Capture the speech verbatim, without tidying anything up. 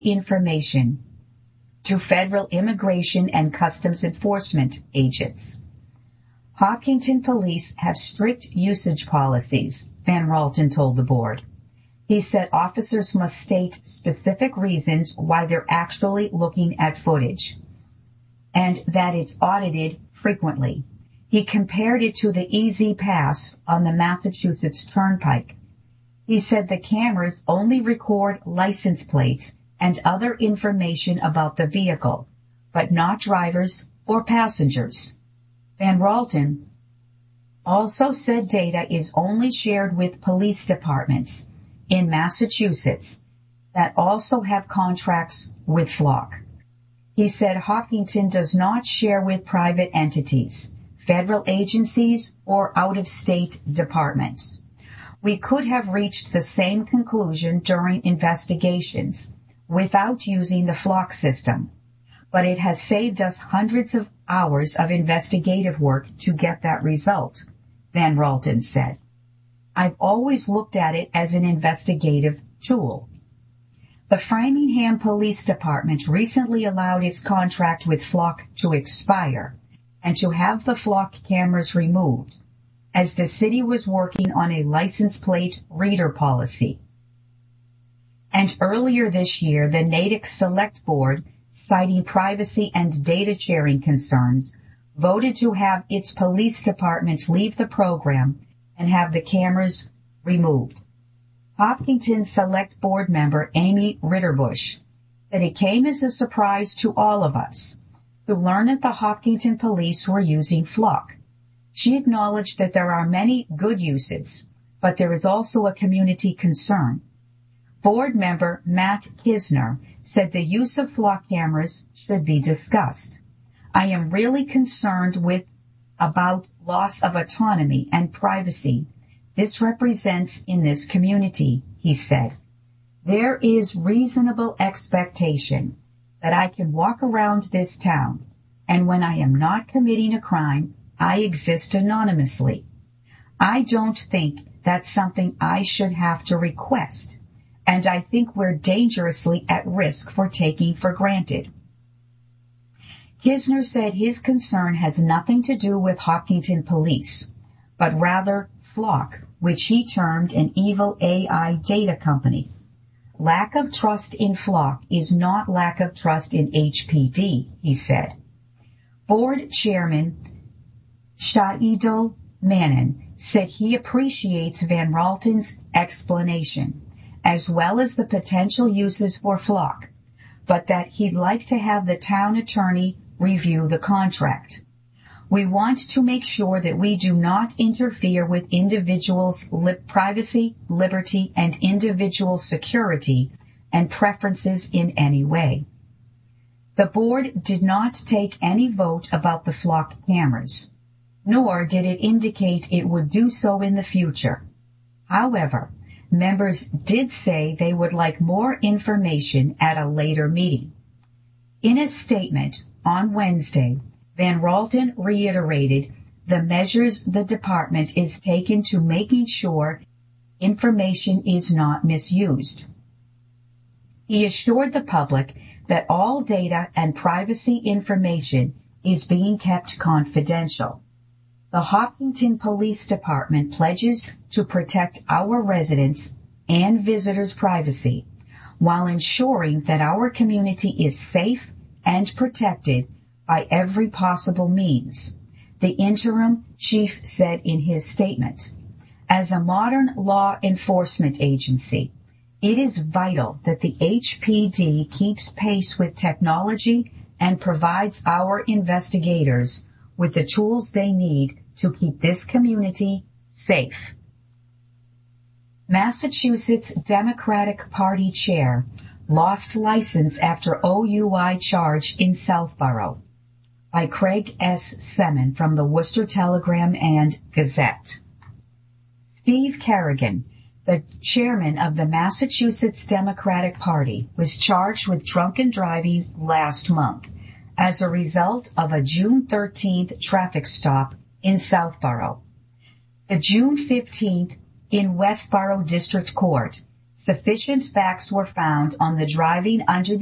information to federal immigration and customs enforcement agents. Hopkinton police have strict usage policies, Van Ralton told the board. He said officers must state specific reasons why they're actually looking at footage, and that it's audited frequently. He compared it to the Easy Pass on the Massachusetts Turnpike. He said the cameras only record license plates and other information about the vehicle, but not drivers or passengers. Van Ralton also said data is only shared with police departments in Massachusetts that also have contracts with Flock. He said Hopkinton does not share with private entities, federal agencies, or out-of-state departments. We could have reached the same conclusion during investigations without using the Flock system, but it has saved us hundreds of hours of investigative work to get that result, Van Ralton said. I've always looked at it as an investigative tool. The Framingham Police Department recently allowed its contract with Flock to expire and to have the Flock cameras removed, as the city was working on a license plate reader policy. And earlier this year, the Natick Select Board, citing privacy and data sharing concerns, voted to have its police departments leave the program and have the cameras removed. Hopkinton Select Board member Amy Ritterbush said it came as a surprise to all of us to learn that the Hopkinton police were using Flock. She acknowledged that there are many good uses, but there is also a community concern. Board member Matt Kisner said the use of Flock cameras should be discussed. I am really concerned with about loss of autonomy and privacy this represents in this community, he said. There is reasonable expectation that I can walk around this town, and when I am not committing a crime, I exist anonymously. I don't think that's something I should have to request, and I think we're dangerously at risk for taking for granted. Kisner said his concern has nothing to do with Hopkinton police, but rather Flock, which he termed an evil A I data company. Lack of trust in Flock is not lack of trust in H P D, he said. Board Chairman Shahidul Manan said he appreciates Van Ralton's explanation, as well as the potential uses for Flock, but that he'd like to have the town attorney review the contract. We want to make sure that we do not interfere with individuals' li- privacy, liberty, and individual security and preferences in any way. The board did not take any vote about the Flock cameras, nor did it indicate it would do so in the future. However, members did say they would like more information at a later meeting. In a statement on Wednesday, Van Ralton reiterated the measures the department is taking to making sure information is not misused. He assured the public that all data and privacy information is being kept confidential. The Hopkinton Police Department pledges to protect our residents' and visitors' privacy while ensuring that our community is safe and protected by every possible means, the interim chief said in his statement. As a modern law enforcement agency, it is vital that the H P D keeps pace with technology and provides our investigators with the tools they need to keep this community safe. Massachusetts Democratic Party chair lost license after O U I charge in Southborough, by Craig S. Semin from the Worcester Telegram and Gazette. Steve Kerrigan, the chairman of the Massachusetts Democratic Party, was charged with drunken driving last month as a result of a June thirteenth traffic stop in Southborough. The June fifteenth in Westborough District Court Sufficient facts were found on the driving under